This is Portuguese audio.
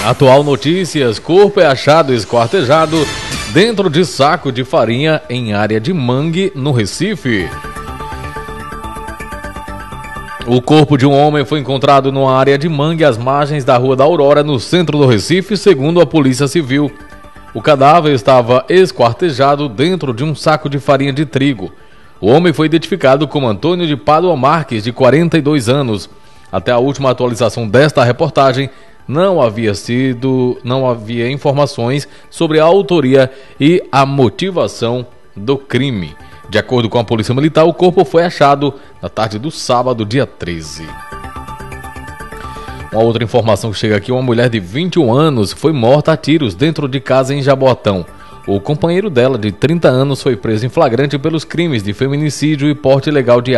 Atual notícias: corpo é achado esquartejado dentro de saco de farinha em área de mangue, no Recife. O corpo de um homem foi encontrado numa área de mangue às margens da Rua da Aurora, no centro do Recife, segundo a Polícia Civil. O cadáver estava esquartejado dentro de um saco de farinha de trigo. O homem foi identificado como Antônio de Pádua Marques, de 42 anos. Até a última atualização desta reportagem, não havia informações sobre a autoria e a motivação do crime. De acordo com a Polícia Militar, o corpo foi achado na tarde do sábado, dia 13. Uma outra informação que chega aqui: uma mulher de 21 anos foi morta a tiros dentro de casa em Jaboatão. O companheiro dela, de 30 anos, foi preso em flagrante pelos crimes de feminicídio e porte ilegal de